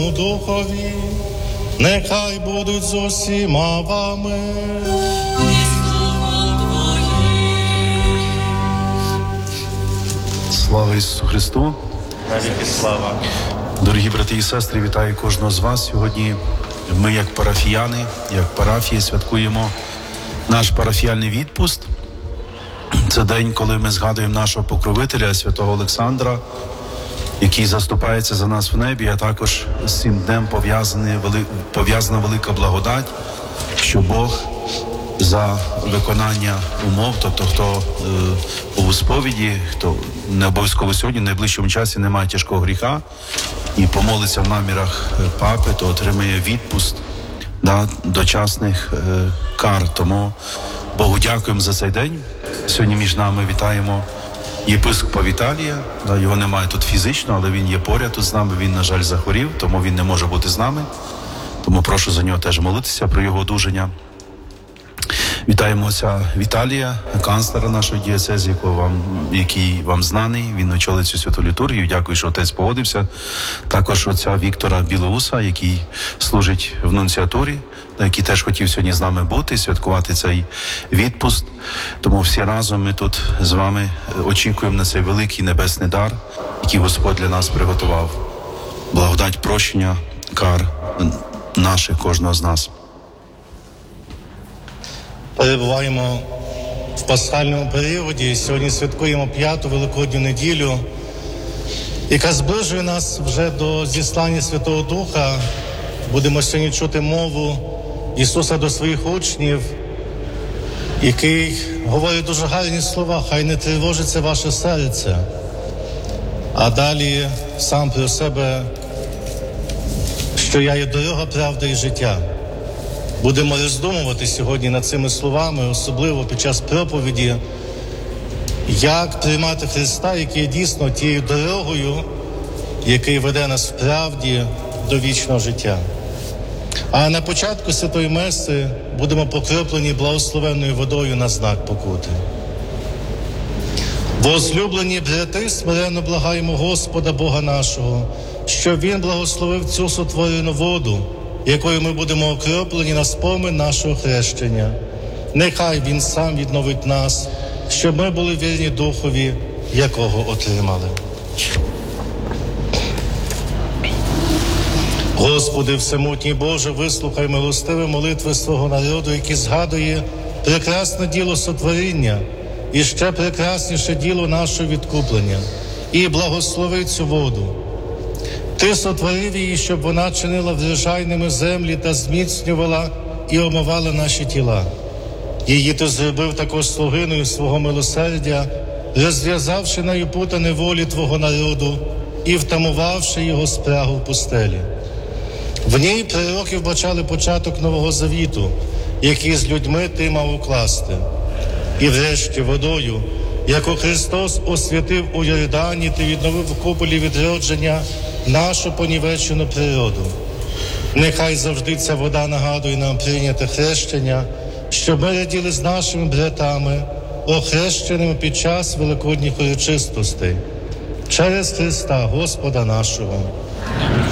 Духові, нехай будуть з усіма вами. Слава Ісусу Христу! Навіки слава! Дорогі брати і сестри, вітаю кожного з вас. Сьогодні ми, як парафіяни, як парафії, святкуємо наш парафіяльний відпуст. Це день, коли ми згадуємо нашого покровителя, святого Олександра, який заступається за нас в небі, а також з цим днем пов'язана велика благодать, що Бог за виконання умов, тобто хто у сповіді, хто не обов'язково сьогодні, в найближчому часі не має тяжкого гріха і помолиться в намірах папи, то отримає відпуст дочасних кар. Тому Богу дякуємо за цей день. Сьогодні між нами вітаємо єпископа Віталія. Його немає тут фізично, але він є поряд тут з нами. Він, на жаль, захворів, тому він не може бути з нами. Тому прошу за нього теж молитися про його одужання. Вітаємо отця Віталія, канцлера нашої дієцезії, який вам знаний. Він очолив цю святу літургію. Дякую, що отець погодився. Також отця Віктора Білоуса, який служить в нунціатурі, який теж хотів сьогодні з нами бути, святкувати цей відпуст. Тому всі разом ми тут з вами очікуємо на цей великий небесний дар, який Господь для нас приготував. Благодать прощення кар наших, кожного з нас. Перебуваємо в пасхальному періоді. Сьогодні святкуємо 5-ту Великодню неділю, яка зближує нас вже до зіслання Святого Духа. Будемо сьогодні чути мову Ісуса до своїх учнів, який говорить дуже гарні слова: «Хай не тривожиться ваше серце». А далі сам про себе, що я є дорога, правда і життя. Будемо роздумувати сьогодні над цими словами, особливо під час проповіді, як приймати Христа, який є дійсно тією дорогою, який веде нас в правді до вічного життя. А на початку Святої Меси будемо покроплені благословенною водою на знак покути. Возлюблені брати, смиренно благаємо Господа Бога нашого, щоб Він благословив цю сотворену воду, якою ми будемо окроплені на спомин нашого хрещення. Нехай Він сам відновить нас, щоб ми були вірні Духові, якого отримали. Господи, всемогутній Боже, вислухай милостиві молитви свого народу, який згадує прекрасне діло сотворіння і ще прекрасніше діло нашого відкуплення, і благослови цю воду. Ти сотворив її, щоб вона чинила врожайними землі та зміцнювала і омивала наші тіла. Її ти зробив також слугиною свого милосердя, розв'язавши нею пута неволі твого народу і втамувавши його спрагу в пустелі. В ній пророки вбачали початок Нового Завіту, який з людьми ти мав укласти. І врешті водою, яку Христос освятив у Йордані, ти відновив в куполі відродження нашу понівечену природу. Нехай завжди ця вода нагадує нам прийняте хрещення, щоб ми раділи з нашими братами, охрещеними під час великодніх урочистостей. Через Христа, Господа нашого.